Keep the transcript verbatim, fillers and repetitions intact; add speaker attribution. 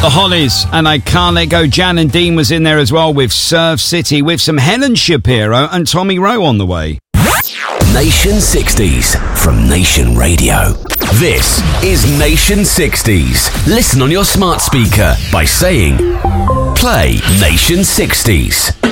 Speaker 1: The Hollies, and I Can't Let Go. Jan and Dean was in there as well with Surf City, with some Helen Shapiro and Tommy Rowe on the way.
Speaker 2: Nation sixties from Nation Radio. This is Nation sixties. Listen on your smart speaker by saying, play Nation sixties.